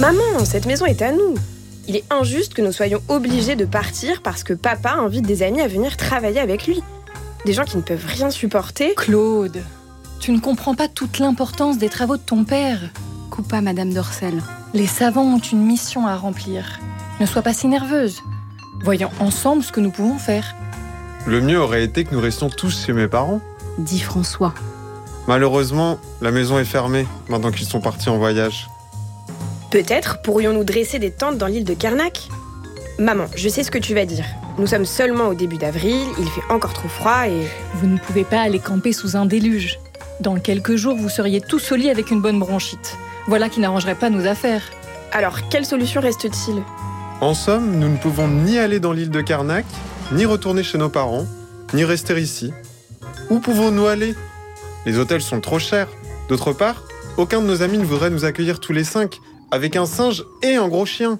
Maman, cette maison est à nous. Il est injuste que nous soyons obligés de partir parce que papa invite des amis à venir travailler avec lui. Des gens qui ne peuvent rien supporter. Claude, tu ne comprends pas toute l'importance des travaux de ton père. Coupa Madame Dorcel. Les savants ont une mission à remplir. Ne sois pas si nerveuse. Voyons ensemble ce que nous pouvons faire. Le mieux aurait été que nous restions tous chez mes parents. Dit François. Malheureusement, la maison est fermée maintenant qu'ils sont partis en voyage. Peut-être pourrions-nous dresser des tentes dans l'île de Carnac. Maman, je sais ce que tu vas dire. Nous sommes seulement au début d'avril, il fait encore trop froid et... Vous ne pouvez pas aller camper sous un déluge. Dans quelques jours, vous seriez tous au lit avec une bonne bronchite. Voilà qui n'arrangerait pas nos affaires. Alors, quelle solution reste-t-il ? En somme, nous ne pouvons ni aller dans l'île de Carnac, ni retourner chez nos parents, ni rester ici. Où pouvons-nous aller ? Les hôtels sont trop chers. D'autre part, aucun de nos amis ne voudrait nous accueillir tous les 5, avec un singe et un gros chien.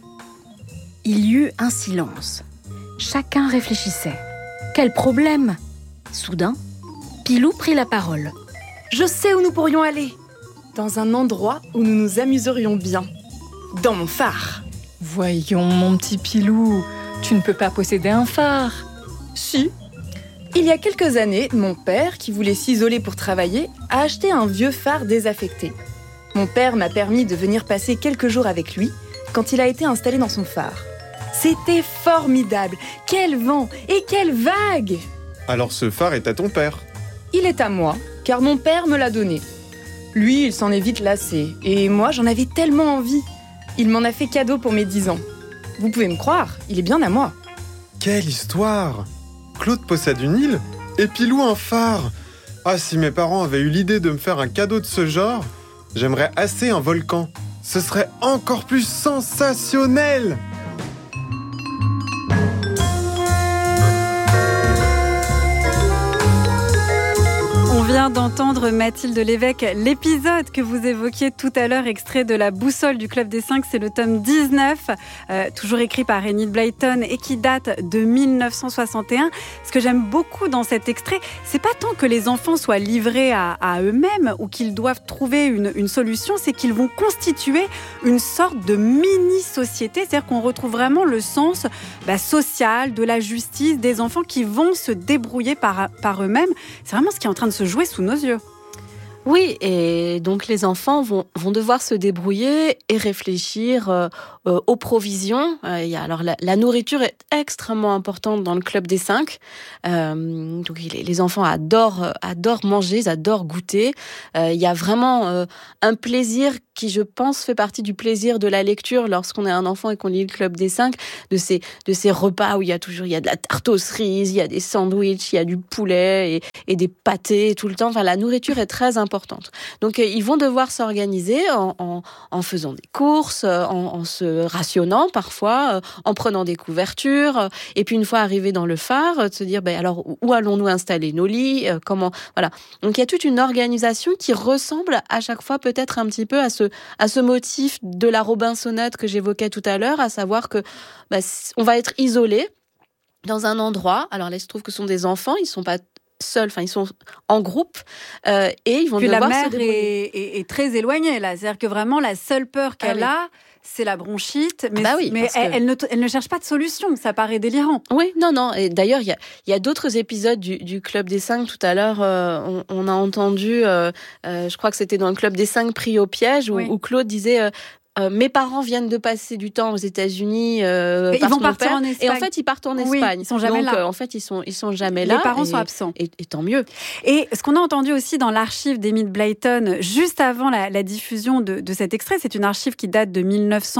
Il y eut un silence. Chacun réfléchissait. Quel problème ? Soudain, Pilou prit la parole. Je sais où nous pourrions aller. Dans un endroit où nous nous amuserions bien. Dans mon phare. Voyons, mon petit Pilou, tu ne peux pas posséder un phare. Si. Il y a quelques années, mon père, qui voulait s'isoler pour travailler, a acheté un vieux phare désaffecté. Mon père m'a permis de venir passer quelques jours avec lui quand il a été installé dans son phare. C'était formidable. Quel vent et quelle vague! Alors ce phare est à ton père. Il est à moi, car mon père me l'a donné. Lui, il s'en est vite lassé, et moi, j'en avais tellement envie. Il m'en a fait cadeau pour mes 10 ans. Vous pouvez me croire, il est bien à moi. Quelle histoire! Claude possède une île et Pilou un phare. Ah, si mes parents avaient eu l'idée de me faire un cadeau de ce genre, j'aimerais assez un volcan. Ce serait encore plus sensationnel! On vient d'entendre Mathilde Lévesque, l'épisode que vous évoquiez tout à l'heure, extrait de La Boussole du Club des 5, c'est le tome 19, toujours écrit par Enid Blyton et qui date de 1961. Ce que j'aime beaucoup dans cet extrait, c'est pas tant que les enfants soient livrés à eux-mêmes ou qu'ils doivent trouver une solution, c'est qu'ils vont constituer une sorte de mini-société, c'est-à-dire qu'on retrouve vraiment le sens social, de la justice, des enfants qui vont se débrouiller par eux-mêmes. C'est vraiment ce qui est en train de se jouer sous nos yeux. Oui, et donc les enfants vont devoir se débrouiller et réfléchir aux provisions. Alors la nourriture est extrêmement importante dans le Club des 5. Donc les enfants adorent manger, ils adorent goûter. Il y a vraiment un plaisir qui, je pense, fait partie du plaisir de la lecture lorsqu'on est un enfant et qu'on lit le Club des 5, de ces repas où il y a de la tarte aux cerises, il y a des sandwichs, il y a du poulet et des pâtés tout le temps. Enfin, la nourriture est très importante. Donc, ils vont devoir s'organiser en faisant des courses, en se rationnant parfois, en prenant des couvertures. Et puis, une fois arrivés dans le phare, de se dire, alors, où allons-nous installer nos lits ? Comment ? Voilà. Donc, il y a toute une organisation qui ressemble à chaque fois peut-être un petit peu à ce motif de la Robinsonade que j'évoquais tout à l'heure, à savoir que on va être isolé dans un endroit. Alors là, il se trouve que ce sont des enfants, ils ne sont pas seuls, ils sont en groupe et ils vont devoir se débrouiller. Puis la mère est très éloignée là, c'est-à-dire que vraiment la seule peur qu'elle a, c'est la bronchite, mais elle ne cherche pas de solution, ça paraît délirant. Oui, non, et d'ailleurs il y a d'autres épisodes du Club des 5, tout à l'heure on a entendu, je crois que c'était dans le Club des 5 pris au piège, où Claude disait... mes parents viennent de passer du temps aux États-Unis ils vont partir en Espagne. Et en fait ils partent en Espagne. Ils sont jamais là. En fait ils sont jamais là. Les parents sont absents. Et tant mieux. Et ce qu'on a entendu aussi dans l'archive d'Enid Blyton juste avant la diffusion de cet extrait, c'est une archive qui date de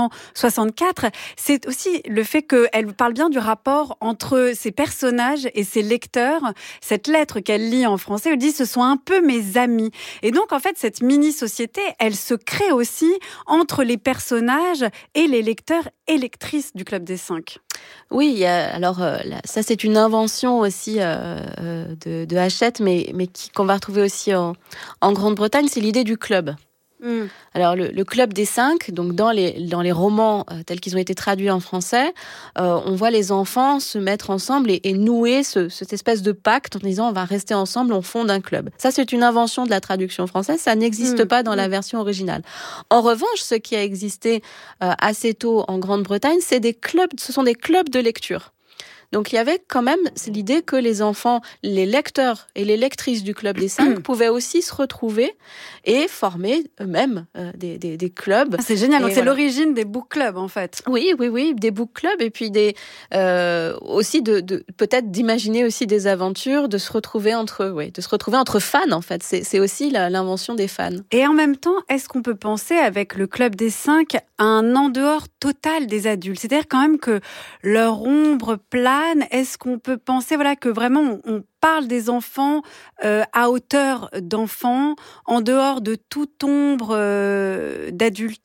1964. C'est aussi le fait qu'elle parle bien du rapport entre ses personnages et ses lecteurs. Cette lettre qu'elle lit en français, elle dit ce sont un peu mes amis. Et donc en fait cette mini-société, elle se crée aussi entre les personnages et les lecteurs et lectrices du Club des 5. Oui, alors ça c'est une invention aussi de Hachette, mais qu'on va retrouver aussi en Grande-Bretagne, c'est l'idée du club. Alors le Club des 5, donc dans les romans tels qu'ils ont été traduits en français, on voit les enfants se mettre ensemble et nouer cette espèce de pacte en disant on va rester ensemble, on fonde un club. Ça, c'est une invention de la traduction française, ça n'existe pas dans la version originale. En revanche, ce qui a existé assez tôt en Grande-Bretagne, ce sont des clubs de lecture. Donc il y avait quand même l'idée que les enfants, les lecteurs et les lectrices du Club des 5 pouvaient aussi se retrouver et former eux-mêmes des clubs. C'est génial, donc c'est voilà. l'origine des book clubs en fait. Oui, des book clubs et puis aussi de peut-être d'imaginer aussi des aventures, de se retrouver entre fans en fait. C'est aussi l'invention des fans. Et en même temps, est-ce qu'on peut penser avec le Club des 5 à un en dehors total des adultes ? C'est-à-dire quand même que leur ombre plane. Est-ce qu'on peut penser que vraiment on parle des enfants à hauteur d'enfants, en dehors de toute ombre d'adultes ?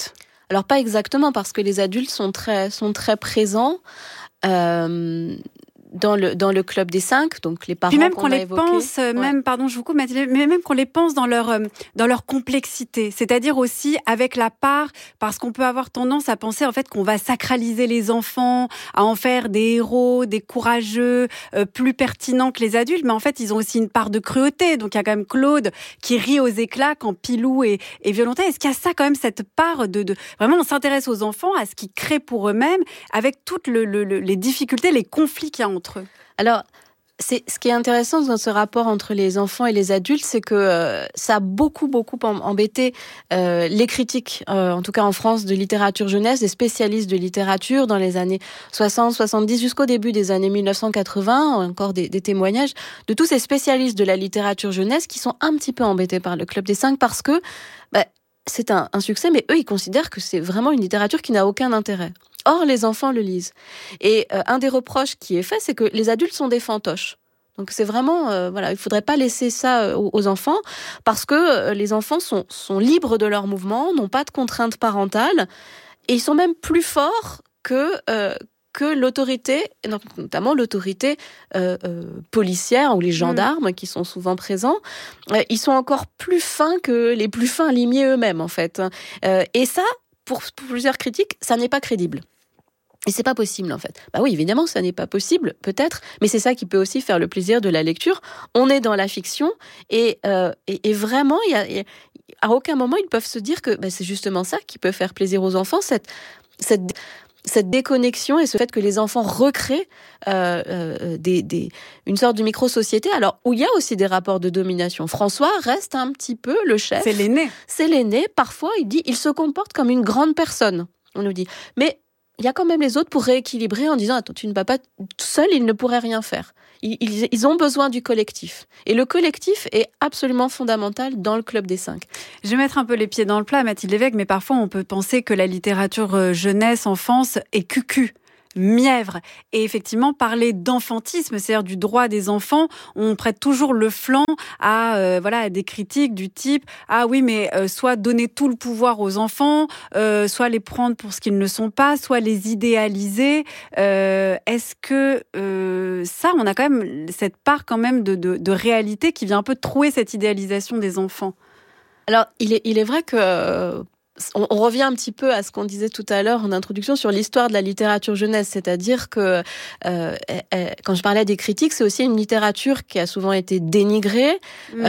Alors pas exactement, parce que les adultes sont très présents dans le Club des 5, donc les parents. Puis même qu'on qu'on a les évoqués, pense, même, pardon, je vous coupe, Mathilde, mais même qu'on les pense dans leur complexité, c'est-à-dire aussi avec la part, parce qu'on peut avoir tendance à penser en fait qu'on va sacraliser les enfants, à en faire des héros, des courageux, plus pertinents que les adultes, mais en fait ils ont aussi une part de cruauté. Donc il y a quand même Claude qui rit aux éclats quand Pilou est violenté. Est-ce qu'il y a ça quand même, cette part de vraiment on s'intéresse aux enfants, à ce qu'ils créent pour eux-mêmes, avec toutes les difficultés, les conflits qu'il y a entre eux. Alors, ce qui est intéressant dans ce rapport entre les enfants et les adultes, c'est que ça a beaucoup embêté les critiques, en tout cas en France, de littérature jeunesse, des spécialistes de littérature dans les années 60, 70, jusqu'au début des années 1980, encore des témoignages de tous ces spécialistes de la littérature jeunesse qui sont un petit peu embêtés par le Club des 5 parce que c'est un succès, mais eux, ils considèrent que c'est vraiment une littérature qui n'a aucun intérêt. Or, les enfants le lisent. Et un des reproches qui est fait, c'est que les adultes sont des fantoches. Donc c'est vraiment, il faudrait pas laisser ça aux enfants, parce que les enfants sont libres de leurs mouvements, n'ont pas de contraintes parentales, et ils sont même plus forts que l'autorité, notamment l'autorité policière ou les gendarmes qui sont souvent présents. Ils sont encore plus fins que les plus fins limiers eux-mêmes, en fait. Et ça, pour plusieurs critiques, ça n'est pas crédible. Et c'est pas possible, en fait. Oui, évidemment, ça n'est pas possible, peut-être, mais c'est ça qui peut aussi faire le plaisir de la lecture. On est dans la fiction, et vraiment, à aucun moment, ils peuvent se dire que c'est justement ça qui peut faire plaisir aux enfants, cette déconnexion et ce fait que les enfants recréent une sorte de micro-société, alors où il y a aussi des rapports de domination. François reste un petit peu le chef. C'est l'aîné. C'est l'aîné. Parfois, il se comporte comme une grande personne, on nous dit. Mais il y a quand même les autres pour rééquilibrer en disant « Attends, tu ne vas pas... Seul, ils ne pourraient rien faire. » Ils ont besoin du collectif. Et le collectif est absolument fondamental dans le Club des 5. Je vais mettre un peu les pieds dans le plat, Mathilde Lévesque, mais parfois on peut penser que la littérature jeunesse, enfance est cucu, mièvre. Et effectivement, parler d'enfantisme, c'est-à-dire du droit des enfants, on prête toujours le flanc à des critiques du type « Ah oui, mais soit donner tout le pouvoir aux enfants, soit les prendre pour ce qu'ils ne sont pas, soit les idéaliser. » Est-ce que ça, on a quand même cette part quand même de réalité qui vient un peu trouer cette idéalisation des enfants? Alors, il est vrai que... On revient un petit peu à ce qu'on disait tout à l'heure en introduction sur l'histoire de la littérature jeunesse, c'est-à-dire que quand je parlais des critiques, c'est aussi une littérature qui a souvent été dénigrée,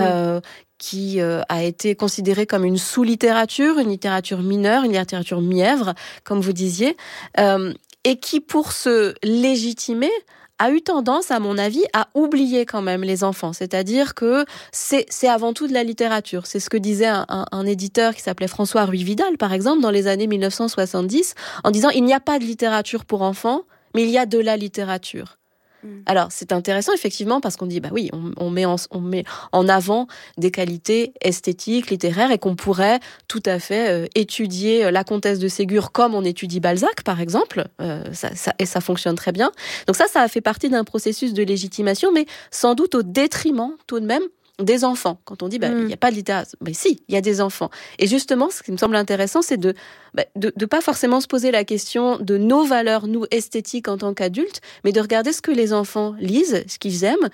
qui a été considérée comme une sous-littérature, une littérature mineure, une littérature mièvre, comme vous disiez, et qui, pour se légitimer, a eu tendance, à mon avis, à oublier quand même les enfants. C'est-à-dire que c'est avant tout de la littérature. C'est ce que disait un éditeur qui s'appelait François Ruy-Vidal, par exemple, dans les années 1970, en disant « Il n'y a pas de littérature pour enfants, mais il y a de la littérature ». Alors, c'est intéressant, effectivement, parce qu'on dit, on met en avant des qualités esthétiques, littéraires, et qu'on pourrait tout à fait étudier la Comtesse de Ségur comme on étudie Balzac, par exemple, et ça fonctionne très bien. Donc ça a fait partie d'un processus de légitimation, mais sans doute au détriment, tout de même, des enfants. Quand on dit, il n'y a pas de littérature, si, il y a des enfants. Et justement, ce qui me semble intéressant, c'est de pas forcément se poser la question de nos valeurs, nous, esthétiques en tant qu'adultes, mais de regarder ce que les enfants lisent, ce qu'ils aiment,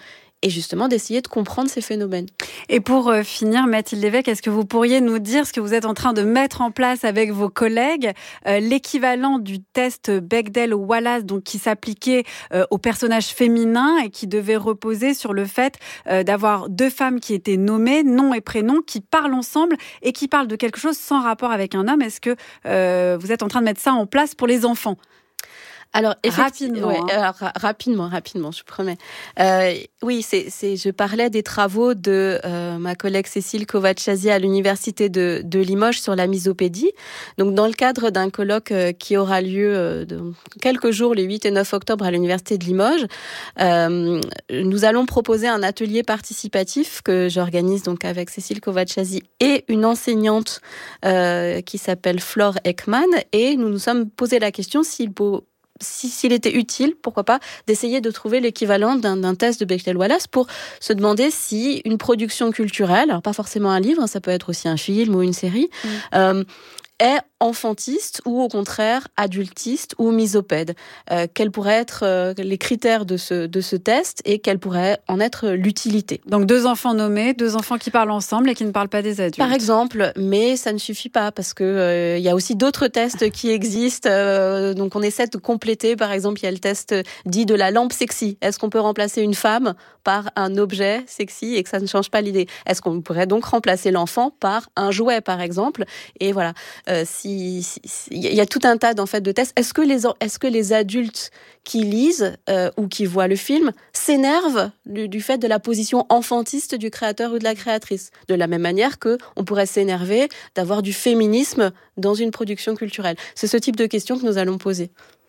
et justement d'essayer de comprendre ces phénomènes. Et pour finir, Mathilde Lévesque, est-ce que vous pourriez nous dire ce que vous êtes en train de mettre en place avec vos collègues, l'équivalent du test Bechdel-Wallace, donc qui s'appliquait aux personnages féminins et qui devait reposer sur le fait d'avoir 2 femmes qui étaient nommées, nom et prénom, qui parlent ensemble et qui parlent de quelque chose sans rapport avec un homme. Est-ce que vous êtes en train de mettre ça en place pour les enfants ? Alors, rapidement, rapidement, je promets. Oui, je parlais des travaux de ma collègue Cécile Kovacsiasi à l'université de Limoges sur la misopédie. Donc, dans le cadre d'un colloque qui aura lieu dans quelques jours, les 8 et 9 octobre, à l'université de Limoges, nous allons proposer un atelier participatif que j'organise donc avec Cécile Kovacsiasi et une enseignante qui s'appelle Flore Ekman. Et nous nous sommes posé la question s'il était utile, pourquoi pas, d'essayer de trouver l'équivalent d'un test de Bechdel-Wallace pour se demander si une production culturelle, alors pas forcément un livre, ça peut être aussi un film ou une série, est enfantiste ou au contraire adultiste ou misopède. Quels pourraient être les critères de ce test et quelle pourrait en être l'utilité. Donc 2 enfants nommés, 2 enfants qui parlent ensemble et qui ne parlent pas des adultes. Par exemple, mais ça ne suffit pas parce que y a aussi d'autres tests qui existent. Donc on essaie de compléter. Par exemple, il y a le test dit de la lampe sexy. Est-ce qu'on peut remplacer une femme par un objet sexy et que ça ne change pas l'idée? Est-ce qu'on pourrait donc remplacer l'enfant par un jouet, par exemple? Et voilà. Il y a tout un tas en fait de tests. Est-ce que les adultes qui lisent ou qui voient le film s'énervent du fait de la position enfantiste du créateur ou de la créatrice? De la même manière que on pourrait s'énerver d'avoir du féminisme dans une production culturelle. C'est ce type de questions que nous allons poser.